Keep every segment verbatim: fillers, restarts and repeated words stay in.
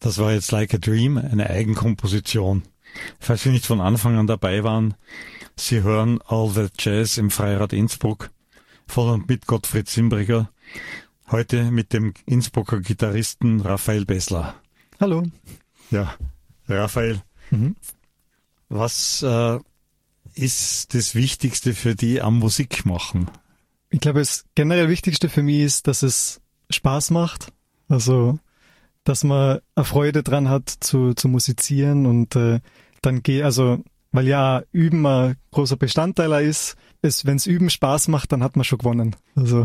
Das war jetzt Like a Dream, eine Eigenkomposition. Falls Sie nicht von Anfang an dabei waren, Sie hören All That Jazz im Freirad Innsbruck von und mit Gottfried Zimbriger. Heute mit dem Innsbrucker Gitarristen Raphael Bessler. Hallo. Ja, Raphael, mhm. was äh, ist das Wichtigste für die am Musik machen? Ich glaube, das generell Wichtigste für mich ist, dass es Spaß macht. Also, dass man eine Freude dran hat zu, zu musizieren und äh, dann gehe, also, weil ja Üben ein großer Bestandteil ist, ist, wenn es Üben Spaß macht, dann hat man schon gewonnen. Also,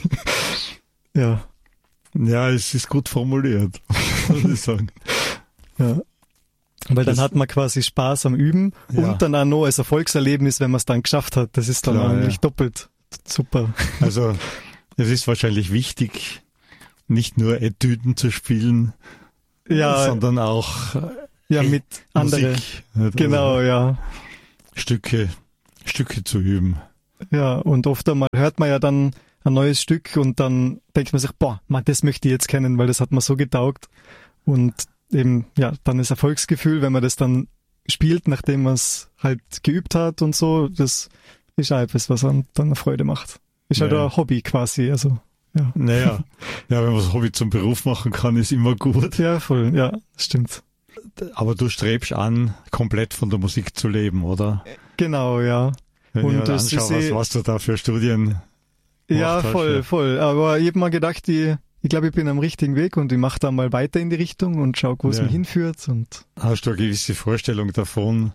ja. Ja, es ist gut formuliert, muss ich sagen. Ja. Weil dann das, hat man quasi Spaß am Üben ja. und dann auch noch als Erfolgserlebnis, wenn man es dann geschafft hat. Das ist dann Klar, eigentlich ja. doppelt super. Also, es ist wahrscheinlich wichtig, nicht nur Etüden zu spielen, ja, sondern auch ja, mit anderen. Genau, also ja. Stücke, Stücke zu üben. Ja, und oft einmal hört man ja dann ein neues Stück und dann denkt man sich, boah, man, das möchte ich jetzt kennen, weil das hat mir so getaugt. Und eben, ja, dann das Erfolgsgefühl, wenn man das dann spielt, nachdem man es halt geübt hat und so, das ist auch etwas, was einem dann eine Freude macht. Ist naja. halt ein Hobby quasi, also, ja. Naja, ja, wenn man das Hobby zum Beruf machen kann, ist immer gut. Ja, voll, ja, das stimmt. Aber du strebst an, komplett von der Musik zu leben, oder? Genau, ja. Wenn und ich mir anschaue, was, was du da für Studien Ja, voll, hast, voll. Aber ich habe mal gedacht, ich, ich glaube, ich bin am richtigen Weg und ich mache da mal weiter in die Richtung und schau, wo es ja. mich hinführt. Und hast du eine gewisse Vorstellung davon,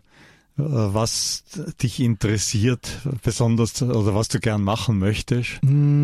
was dich interessiert, besonders, oder was du gern machen möchtest?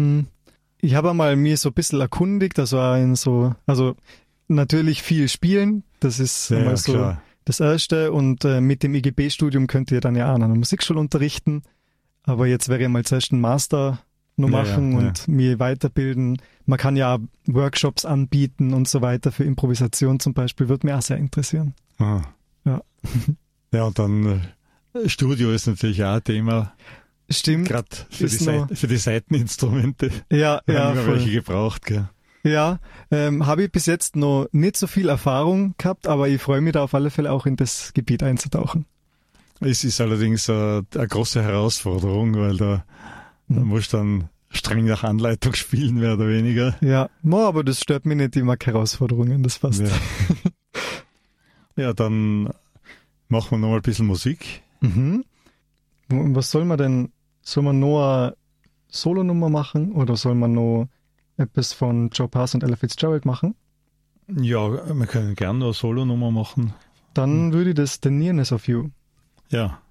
Ich habe einmal mir so ein bisschen erkundigt, das war in so, also natürlich viel spielen, das ist ja, einmal ja, so klar. das Erste und äh, mit dem I G B-Studium könnt ihr dann ja auch an einer Musikschule unterrichten, aber jetzt wäre ja mal zuerst ein Master nur machen ja, ja, und ja. mir weiterbilden. Man kann ja Workshops anbieten und so weiter für Improvisation zum Beispiel, würde mich auch sehr interessieren. Ah. Ja. Ja, und dann äh, Studio ist natürlich auch ein Thema. Stimmt. Gerade für, für die Saiteninstrumente. Ja, da ja. haben wir voll. welche gebraucht, gell? Ja, ähm, habe ich bis jetzt noch nicht so viel Erfahrung gehabt, aber ich freue mich da auf alle Fälle auch in das Gebiet einzutauchen. Es ist allerdings äh, eine große Herausforderung, weil da, mhm. da musst du dann streng nach Anleitung spielen, mehr oder weniger. Ja, no, aber das stört mich nicht, ich mag Herausforderungen, das passt. Ja, ja dann machen wir noch mal ein bisschen Musik. Mhm. Was soll man denn, soll man noch eine Solonummer machen oder soll man noch etwas von Joe Pass und Ella Fitzgerald machen? Ja, wir können gerne noch eine Solonummer machen. Dann würde ich das The Nearness of You. Ja.